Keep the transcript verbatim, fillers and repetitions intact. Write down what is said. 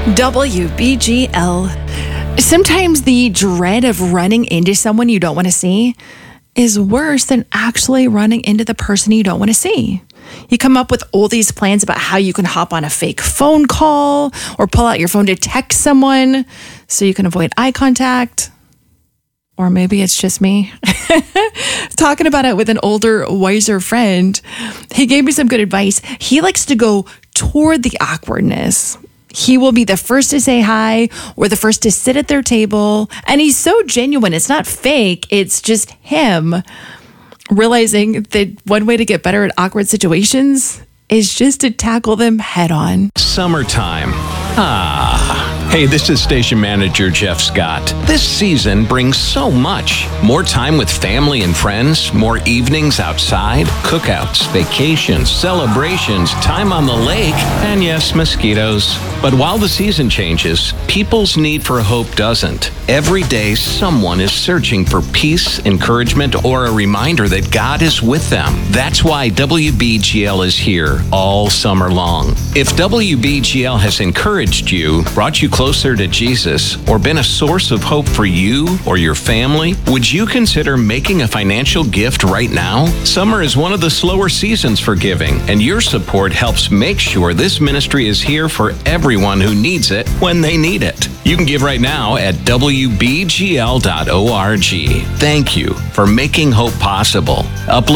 W B G L. Sometimes the dread of running into someone you don't want to see is worse than actually running into the person you don't want to see. You come up with all these plans about how you can hop on a fake phone call or pull out your phone to text someone so you can avoid eye contact. Or maybe it's just me. Talking about it with an older, wiser friend, he gave me some good advice. He likes to go toward the awkwardness. He will be the first to say hi or the first to sit at their table. And he's so genuine. It's not fake. It's just him realizing that one way to get better at awkward situations is just to tackle them head on. Summertime. Ah. Hey, this is station manager Jeff Scott. This season brings so much. More time with family and friends, more evenings outside, cookouts, vacations, celebrations, time on the lake, and yes, mosquitoes. But while the season changes, people's need for hope doesn't. Every day, someone is searching for peace, encouragement, or a reminder that God is with them. That's why W B G L is here all summer long. If W B G L has encouraged you, brought you closer to Jesus, or been a source of hope for you or your family, would you consider making a financial gift right now? Summer is one of the slower seasons for giving, and your support helps make sure this ministry is here for everyone who needs it when they need it. You can give right now at W B G L dot org. Thank you for making hope possible. Uplift